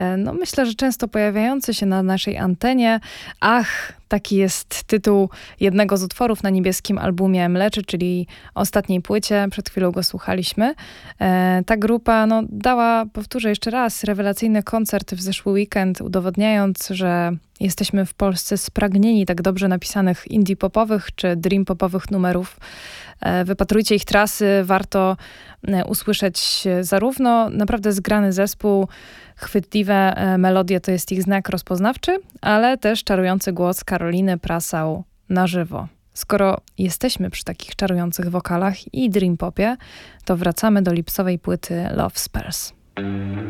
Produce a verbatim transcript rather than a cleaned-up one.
No myślę, że często pojawiający się na naszej antenie. Ach, taki jest tytuł jednego z utworów na niebieskim albumie Mleczy, czyli ostatniej płycie. Przed chwilą go słuchaliśmy. E, ta grupa no, dała, powtórzę jeszcze raz, rewelacyjny koncert w zeszły weekend, udowodniając, że jesteśmy w Polsce spragnieni tak dobrze napisanych indie popowych czy dream popowych numerów. E, wypatrujcie ich trasy, warto e, usłyszeć zarówno naprawdę zgrany zespół, chwytliwe e, melodie to jest ich znak rozpoznawczy, ale też czarujący głos Karoliny Prasał na żywo. Skoro jesteśmy przy takich czarujących wokalach i dream popie, to wracamy do lipcowej płyty Love Spells.